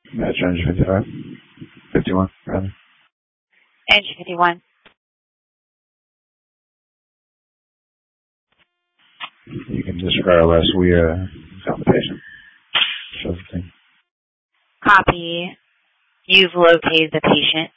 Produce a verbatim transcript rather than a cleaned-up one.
Match engine fifty-five. fifty-one, rather. Engine fifty-one. You can disregard less. We uh, found the patient. Shows the thing. Copy. You've located the patient.